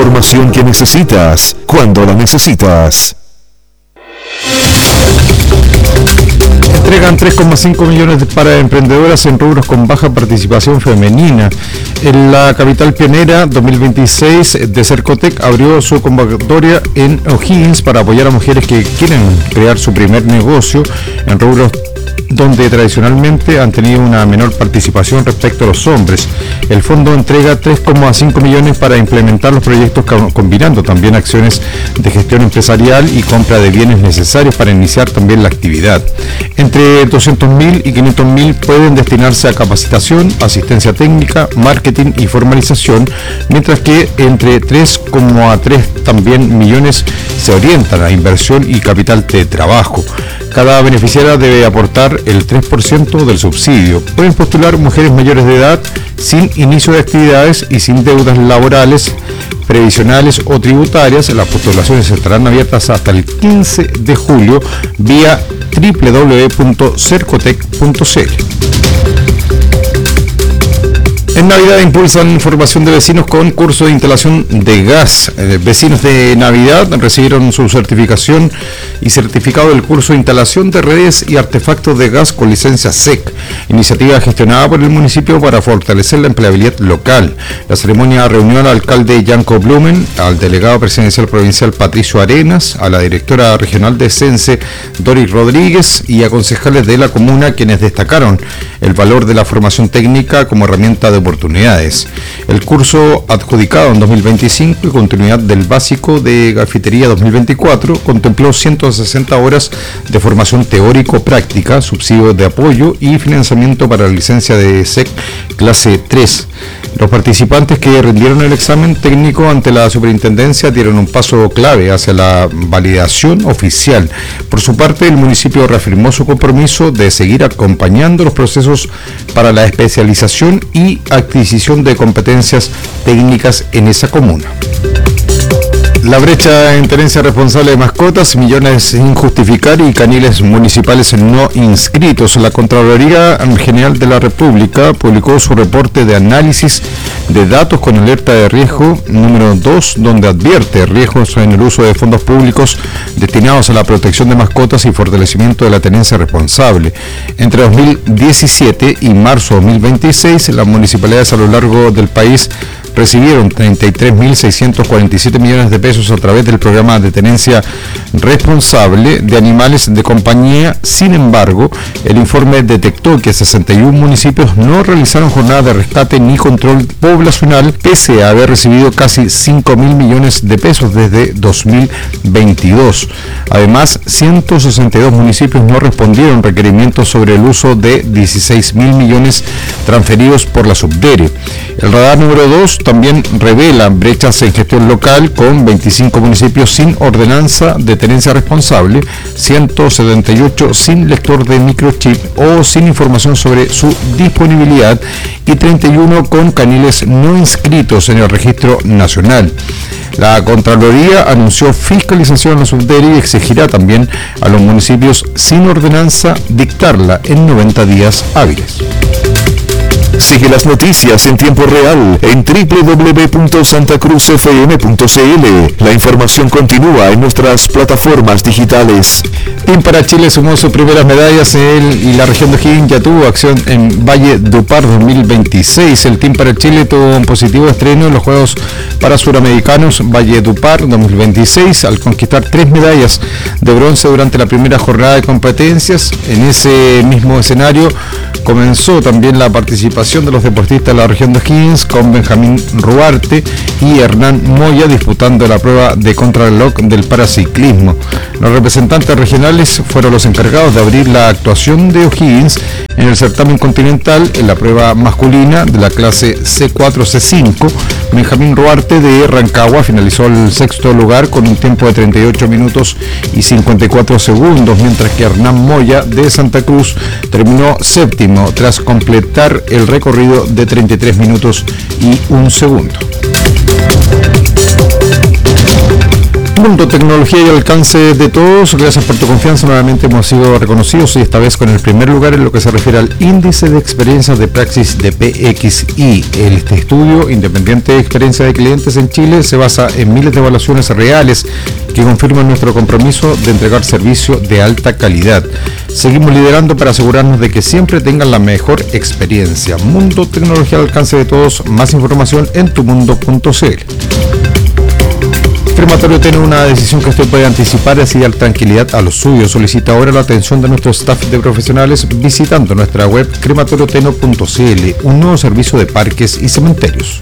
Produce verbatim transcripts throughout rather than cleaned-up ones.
información que necesitas, cuando la necesitas. Entregan tres coma cinco millones para emprendedoras en rubros con baja participación femenina. En la capital pionera dos mil veintiséis de Cercotec abrió su convocatoria en O'Higgins para apoyar a mujeres que quieren crear su primer negocio en rubros donde tradicionalmente han tenido una menor participación respecto a los hombres. El fondo entrega tres coma cinco millones para implementar los proyectos combinando también acciones de gestión empresarial y compra de bienes necesarios para iniciar también la actividad. Entre doscientos mil y quinientos mil pueden destinarse a capacitación, asistencia técnica, marketing y formalización, mientras que entre tres coma tres también millones se orientan a inversión y capital de trabajo. Cada beneficiaria debe aportar el tres por ciento del subsidio. Pueden postular mujeres mayores de edad sin inicio de actividades y sin deudas laborales, previsionales o tributarias. Las postulaciones estarán abiertas hasta el quince de julio vía doble u doble u doble u punto cercotec punto c l. En Navidad impulsan formación de vecinos con curso de instalación de gas. Eh, vecinos de Navidad recibieron su certificación y certificado del curso de instalación de redes y artefactos de gas con licencia S E C, iniciativa gestionada por el municipio para fortalecer la empleabilidad local. La ceremonia reunió al alcalde Yanko Blumen, al delegado presidencial provincial Patricio Arenas, a la directora regional de Sense Doris Rodríguez y a concejales de la comuna, quienes destacaron el valor de la formación técnica como herramienta de oportunidades. El curso adjudicado en dos mil veinticinco y continuidad del básico de Gafitería dos mil veinticuatro contempló ciento sesenta horas de formación teórico-práctica, subsidio de apoyo y financiamiento para la licencia de S E C clase tres. Los participantes que rindieron el examen técnico ante la superintendencia dieron un paso clave hacia la validación oficial. Por su parte, el municipio reafirmó su compromiso de seguir acompañando los procesos para la especialización y adquisición de competencias técnicas en esa comuna. La brecha en tenencia responsable de mascotas, millones sin justificar y caniles municipales no inscritos. La Contraloría General de la República publicó su reporte de análisis de datos con alerta de riesgo número dos, donde advierte riesgos en el uso de fondos públicos destinados a la protección de mascotas y fortalecimiento de la tenencia responsable. Entre dos mil diecisiete y marzo de dos mil veintiséis, las municipalidades a lo largo del país recibieron treinta y tres mil seiscientos cuarenta y siete millones de pesos a través del programa de tenencia responsable de animales de compañía. Sin embargo, el informe detectó que sesenta y uno municipios no realizaron jornadas de rescate ni control poblacional, pese a haber recibido casi cinco mil millones de pesos desde dos mil veintidós. Además, ciento sesenta y dos municipios no respondieron requerimientos sobre el uso de dieciséis mil millones transferidos por la Subdere. El radar número dos también revela brechas en gestión local, con veinticinco municipios sin ordenanza de tenencia responsable, ciento setenta y ocho sin lector de microchip o sin información sobre su disponibilidad y treinta y uno con caniles no inscritos en el registro nacional. La Contraloría anunció fiscalización en la Subdere y exigirá también a los municipios sin ordenanza dictarla en noventa días hábiles. Sigue las noticias en tiempo real en doble u doble u doble u punto santa cruz f m punto c l. La información continúa en nuestras plataformas digitales. Team para Chile sumó sus primeras medallas en, y la región de O'Higgins ya tuvo acción en Valle Dupar dos mil veintiséis. El Team para Chile tuvo un positivo estreno en los Juegos para Suramericanos Valle Dupar dos mil veintiséis al conquistar tres medallas de bronce durante la primera jornada de competencias. En ese mismo escenario comenzó también la participación de los deportistas de la región de O'Higgins, con Benjamín Ruarte y Hernán Moya disputando la prueba de contrarreloj del paraciclismo. Los representantes regionales fueron los encargados de abrir la actuación de O'Higgins en el certamen continental. En la prueba masculina de la clase C cuatro C cinco, Benjamín Ruarte de Rancagua finalizó el sexto lugar con un tiempo de treinta y ocho minutos y cincuenta y cuatro segundos, mientras que Hernán Moya de Santa Cruz terminó séptimo tras completar el recorrido de treinta y tres minutos y un segundo. Mundo, tecnología y alcance de todos. Gracias por tu confianza. Nuevamente hemos sido reconocidos y esta vez con el primer lugar en lo que se refiere al índice de experiencias de praxis de P X I. Este estudio independiente de experiencia de clientes en Chile se basa en miles de evaluaciones reales que confirman nuestro compromiso de entregar servicio de alta calidad. Seguimos liderando para asegurarnos de que siempre tengan la mejor experiencia. Mundo, tecnología al alcance de todos. Más información en tumundo punto c l. Crematorio tiene una decisión que usted puede anticipar y así dar tranquilidad a los suyos. Solicita ahora la atención de nuestro staff de profesionales visitando nuestra web crematorio teno punto c l, un nuevo servicio de parques y cementerios.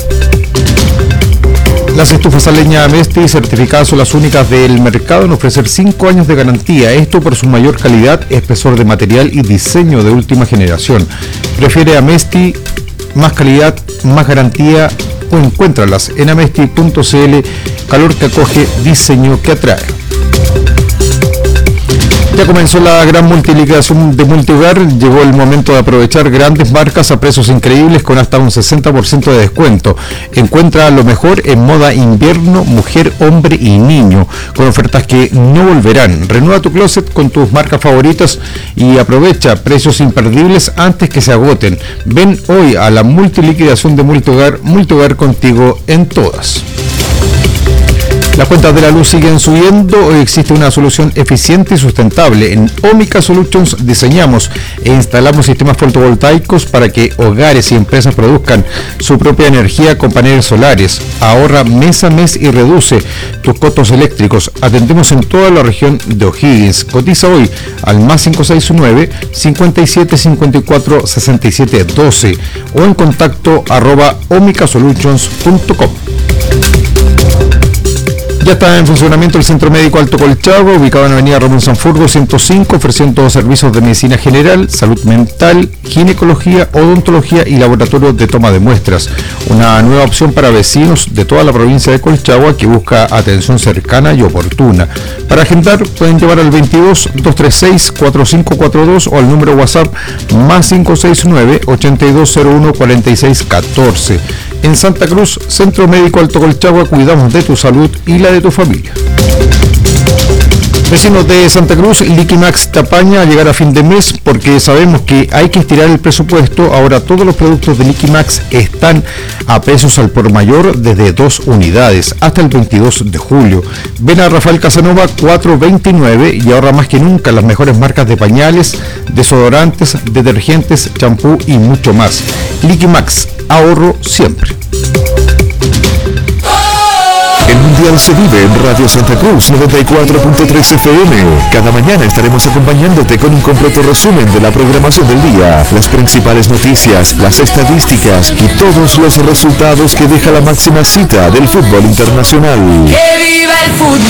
Las estufas a leña Amesti certificadas son las únicas del mercado en ofrecer cinco años de garantía, esto por su mayor calidad, espesor de material y diseño de última generación. Prefiere Amesti, más calidad, más garantía, o encuéntralas en amesti punto c l. Calor que acoge, diseño que atrae. Ya comenzó la gran multiliquidación de Multihogar. Llegó el momento de aprovechar grandes marcas a precios increíbles con hasta un sesenta por ciento de descuento. Encuentra lo mejor en moda invierno, mujer, hombre y niño, con ofertas que no volverán. Renueva tu closet con tus marcas favoritas y aprovecha precios imperdibles antes que se agoten. Ven hoy a la multiliquidación de Multihogar. Multihogar contigo en todas. Las cuentas de la luz siguen subiendo. Hoy existe una solución eficiente y sustentable. En Omica Solutions diseñamos e instalamos sistemas fotovoltaicos para que hogares y empresas produzcan su propia energía con paneles solares. Ahorra mes a mes y reduce tus costos eléctricos. Atendemos en toda la región de O'Higgins. Cotiza hoy al más cinco seis nueve, cincuenta y siete, cincuenta y cuatro, sesenta y siete, doce o en contacto arroba omicasolutions punto com. Ya está en funcionamiento el Centro Médico Alto Colchagua, ubicado en Avenida Ramón Sanfurgo ciento cinco, ofreciendo servicios de medicina general, salud mental, ginecología, odontología y laboratorio de toma de muestras. Una nueva opción para vecinos de toda la provincia de Colchagua que busca atención cercana y oportuna. Para agendar pueden llevar al veintidós, doscientos treinta y seis, cuarenta y cinco cuarenta y dos o al número WhatsApp más cinco seis nueve, ochenta y dos cero uno, cuarenta y seis catorce. En Santa Cruz, Centro Médico Alto Colchagua, cuidamos de tu salud y la de tu familia. Vecinos de Santa Cruz, Liquimax te apaña a llegar a fin de mes porque sabemos que hay que estirar el presupuesto. Ahora todos los productos de Liquimax están a precios al por mayor desde dos unidades hasta el veintidós de julio. Ven a Rafael Casanova cuatrocientos veintinueve y ahorra más que nunca las mejores marcas de pañales, desodorantes, detergentes, champú y mucho más. Liquimax, ahorro siempre. El Mundial se vive en Radio Santa Cruz noventa y cuatro punto tres F M. Cada mañana estaremos acompañándote con un completo resumen de la programación del día, las principales noticias, las estadísticas y todos los resultados que deja la máxima cita del fútbol internacional. ¡Que viva el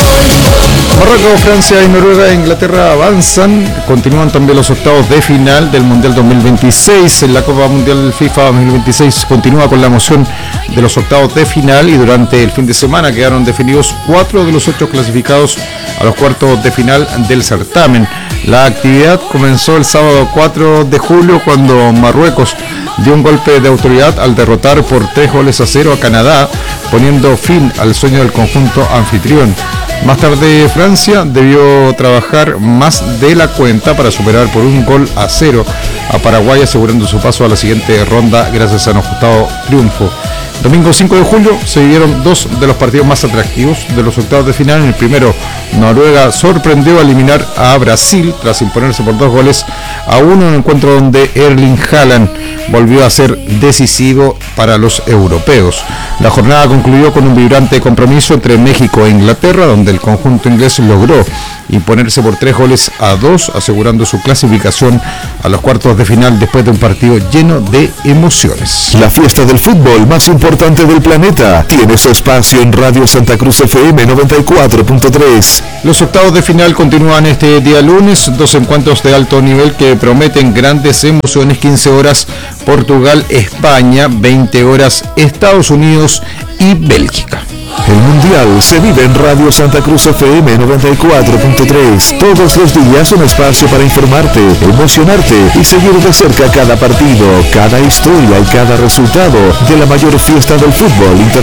fútbol! Marruecos, Francia y Noruega e Inglaterra avanzan. Continúan también los octavos de final del Mundial dos mil veintiséis. En la Copa Mundial FIFA dos mil veintiséis continúa con la emoción de los octavos de final y durante el fin de semana quedaron definidos cuatro de los ocho clasificados a los cuartos de final del certamen. La actividad comenzó el sábado cuatro de julio cuando Marruecos dio un golpe de autoridad al derrotar por tres goles a cero a Canadá, poniendo fin al sueño del conjunto anfitrión. Más tarde Francia debió trabajar más de la cuenta para superar por un gol a cero a Paraguay, asegurando su paso a la siguiente ronda gracias a un ajustado triunfo. Domingo cinco de julio se vivieron dos de los partidos más atractivos de los octavos de final. En el primero, Noruega sorprendió a eliminar a Brasil tras imponerse por dos goles a uno en un encuentro donde Erling Haaland volvió a ser decisivo para los europeos. La jornada concluyó con un vibrante compromiso entre México e Inglaterra, donde el conjunto inglés logró imponerse por tres goles a dos, asegurando su clasificación a los cuartos de final después de un partido lleno de emociones. La fiesta del fútbol más importante del planeta tiene su espacio en Radio Santa Cruz F M noventa y cuatro punto tres. Los octavos de final continúan este día lunes, dos encuentros de alto nivel que prometen grandes emociones. Quince horas Portugal, España, veinte horas Estados Unidos y Bélgica. El Mundial se vive en Radio Santa Cruz F M noventa y cuatro punto tres. Todos los días un espacio para informarte, emocionarte y seguir de cerca cada partido, cada historia y cada resultado de la mayor fiesta del fútbol internacional.